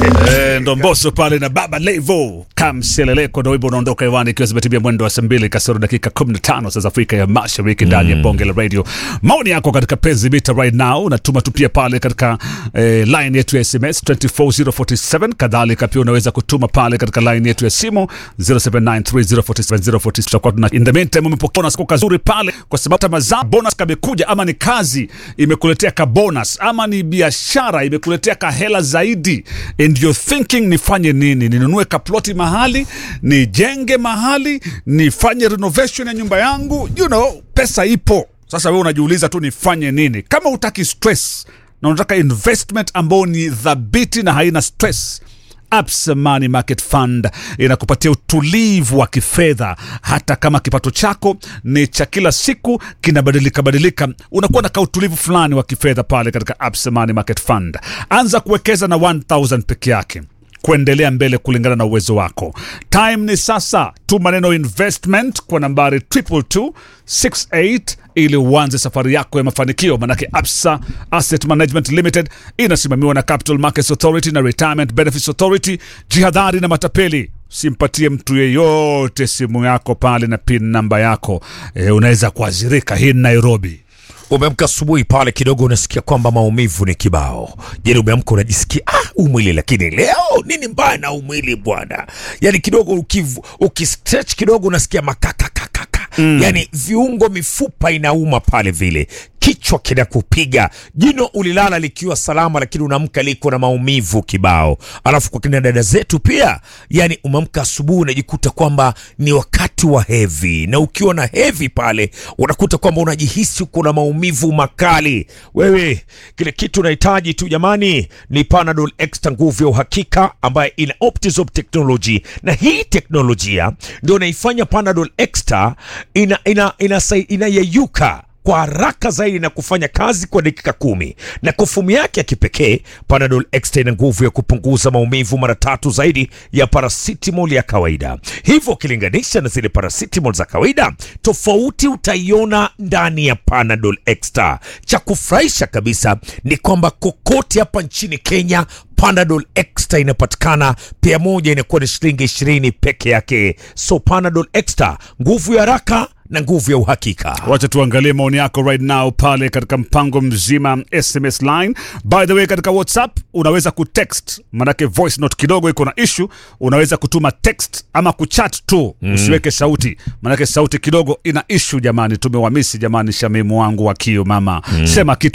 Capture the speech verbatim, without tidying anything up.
Eh, Ndomboso pale na Baba Levo Kamseleleko ndio wimbo unaondoka hewani ikiwa zimetibia mwendo wa saa mbili kasoro dakika kumi na tano saa za Afrika ya Mashariki ndani mm. ya Bonge la Radio. Maoni yako katika Penzi Mita right now natuma tupia pale katika eh, line yetu ya S M S two four zero four seven, kadhalika pia unaweza kutuma pale katika line yetu ya simu zero seven nine three zero four seven zero four seven. Tutakuwa tuna in the meantime umepokea bonus kazuri pale kwa sababu tamaza bonus kamekuja, ama ni kazi imekuletea ka bonus, ama ni biashara imekuletea ka hela zaidi, and you're thinking nifanye nini? Ninunue kaploti mahali, nijenge mahali, nifanye renovation ya nyumba yangu, you know, pesa ipo. Sasa wewe unajiuliza tu nifanye nini? Kama utaki stress na unataka investment ambayo ni thabiti na haina stress, Absa Money Market Fund inakupatia utulivu wa kifedha. Hata kama kipato chako ni cha kila siku kinabadilika badilika, unakuwa na utulivu fulani wa kifedha pale katika Absa Money Market Fund. Anza kuwekeza na one thousand peke yake, kuendelea mbele kulingana na uwezo wako. Time ni sasa. Tu maneno investment kwa nambari two two two six eight ili uanze safari yako ya mafanikio. Manake Absa Asset Management Limited inasimamiwa na Capital Markets Authority na Retirement Benefits Authority. Jihadhari na matapeli. Simpatie mtu yeyote simu yako pale na pin namba yako. E, unaweza kuazirika. Hii ni Nairobi. Umeamka asubuhi pale kidogo unasikia kwamba maumivu ni kibao. Yaani umeamka unajisikia ah umwili, lakini leo nini mbaya na umwili bwana? Yaani kidogo ukivu ukistretch kidogo unasikia makaka kaka. Mm. Yaani viungo, mifupa inauma pale vile. Kichwa kinakupiga. Jino ulilala likiwa salama lakini unaamka liko na maumivu kibao. Alafu kwa kina dada zetu pia, yani umeamka asubuhi unajikuta kwamba ni wakati wa heavy. Na ukiwa na heavy pale unakuta kwamba unajihisi uko na maumivu makali. Wewe kile kitu unahitaji tu jamani ni Panadol Extra, nguvu ya uhakika ambayo ina Optizop technology. Na hii teknolojia ndio inaifanya Panadol Extra ina ina ina inayeyuka kwa haraka zaidi na kufanya kazi kwa dakika kumi. Na kofumu yake ya kipekee, Panadol Extra ina nguvu ya kupunguza maumivu mara tatu zaidi ya paracetamol ya kawaida. Hivyo ukilinganisha na zile paracetamol za kawaida, tofauti utaiona ndani ya Panadol Extra. Cha kufurahisha kabisa ni kwamba kokote hapa nchini Kenya Panadol Extra inapatikana. Pia moja inakuwa ni shilingi ishirini peke yake. So Panadol Extra, nguvu ya haraka na nguvu ya uhakika. Wacha tuangalie maoni yako right now pale katika mpango mzima S M S line. By the way, katika WhatsApp unaweza kutext, manake voice note kidogo iko na issue. Unaweza kutuma text ama kuchat tu, mm. usiweke sauti, manake sauti kidogo ina issue jamani. Tumewamisi jamani, Shamimu wangu wa Kio mama. Mm. Sema kitu